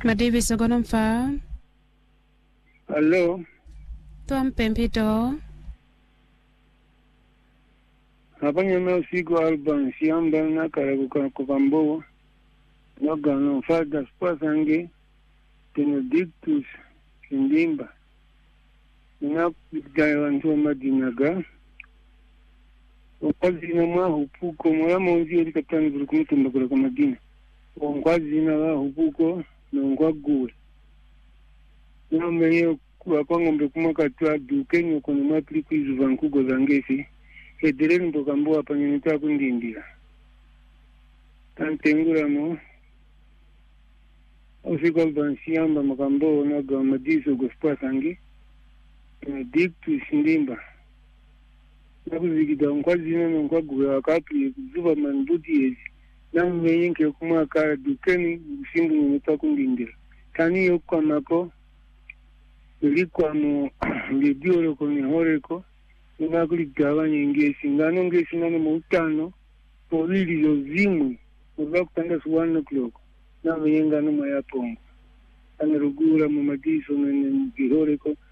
Madivi sokono mfa. Hello, Tua mpempito. hapa nyama usiku Alban siamba na karabuka kukambo no gano fada spasange Benedictus Kindimba na bidaya wantu madinaga okwazi na mwa hupuko mwa monzi eri katani burukumtumba kwa madina okwazi na wa hupuko na ngwaguwe na meyo kwa ngombe kumaka twa dukenyo kono mapli kwizu vankugo zangesi Edereni mbokambo hapa nyenita kundindira. Tantengura mo. Usiku albansiamba makambo na gamadiso gospa sangi. Benedictus Ndimba. Nakuzikida nkwazina na nkwaguwe wakati zuba manbuti ezi. Na mwenyenke kumaka dukeni usimbu nyenita kundindira. Tani yokwa mako. Ilikuwa mo lidiolo kwenye horeko. Nakuligabanya ngesi ngano ngesi nane mutano pobili zimwe uva kutanda su 1 o'clock na myenga no mayapongo anerugura mu madiso nene gihoreko